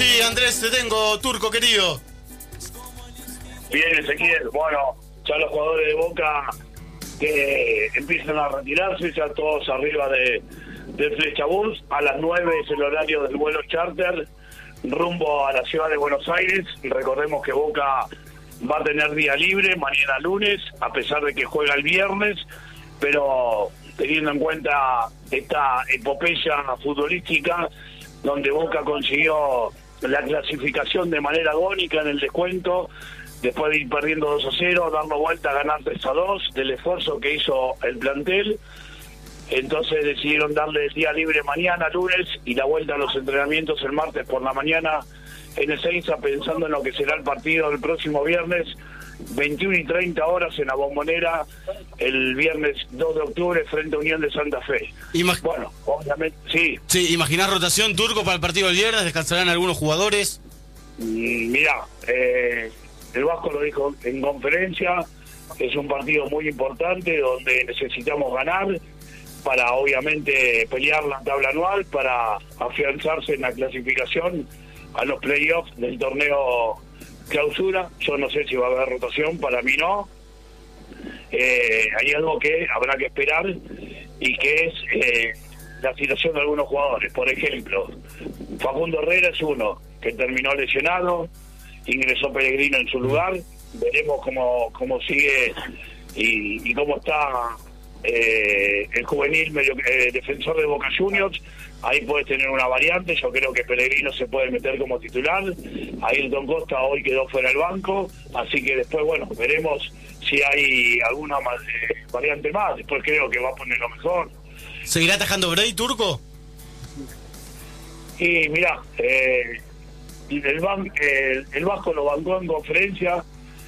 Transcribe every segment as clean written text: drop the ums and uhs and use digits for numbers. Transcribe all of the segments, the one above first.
Sí, Andrés, te tengo, Turco querido. Bien, Ezequiel. Bueno, ya los jugadores de Boca que empiezan a retirarse, ya todos arriba de Flechabús. A las 9 es el horario del vuelo charter rumbo a la ciudad de Buenos Aires. Recordemos que Boca va a tener día libre mañana lunes, a pesar de que juega el viernes, pero teniendo en cuenta esta epopeya futbolística donde Boca consiguió la clasificación de manera agónica en el descuento, después de ir perdiendo 2-0, darlo vuelta a ganar 3-2, del esfuerzo que hizo el plantel. Entonces decidieron darle el día libre mañana, lunes, y la vuelta a los entrenamientos el martes por la mañana en Ezeiza, pensando en lo que será el partido del próximo viernes, 21:30 horas en la Bombonera, el viernes 2 de octubre frente a Unión de Santa Fe. Bueno, obviamente, sí. Sí, ¿imaginás rotación, Turco, para el partido del viernes? ¿Descansarán algunos jugadores? Mirá, el Vasco lo dijo en conferencia, es un partido muy importante donde necesitamos ganar para obviamente pelear la tabla anual, para afianzarse en la clasificación a los playoffs del torneo clausura. Yo no sé si va a haber rotación, para mí no. Hay algo que habrá que esperar y que es la situación de algunos jugadores. Por ejemplo, Facundo Herrera es uno que terminó lesionado, ingresó Pellegrino en su lugar, veremos cómo sigue y cómo está el juvenil defensor de Boca Juniors. Ahí puedes tener una variante. Yo creo que Pellegrino se puede meter como titular. Ayrton Costa hoy quedó fuera del banco, así que después, bueno, veremos si hay alguna variante más. Después creo que va a poner lo mejor. ¿Seguirá atajando Bray, Turco? Y mirá, el Vasco lo bancó en conferencia,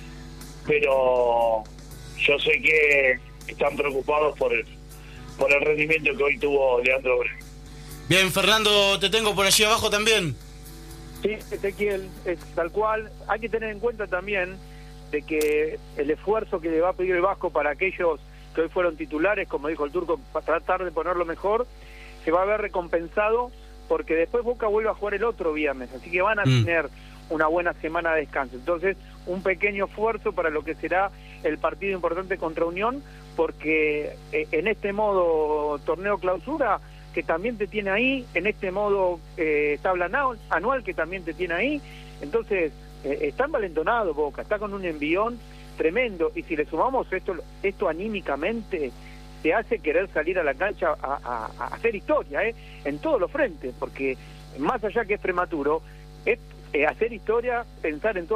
pero yo sé que están preocupados por el rendimiento que hoy tuvo Leandro Bray. Bien, Fernando, te tengo por allí abajo también. Sí, Ezequiel, es tal cual. Hay que tener en cuenta también de que el esfuerzo que le va a pedir el Vasco para aquellos que hoy fueron titulares, como dijo el Turco, para tratar de ponerlo mejor, se va a ver recompensado, porque después Boca vuelve a jugar el otro viernes, así que van a tener una buena semana de descanso. Entonces, un pequeño esfuerzo para lo que será el partido importante contra Unión, porque en este modo torneo clausura, que también te tiene ahí, en este modo tabla anual, que también te tiene ahí, entonces está envalentonado Boca, está con un envión tremendo, y si le sumamos esto anímicamente, te hace querer salir a la cancha a hacer historia, en todos los frentes, porque más allá que es prematuro, es hacer historia, pensar en todo.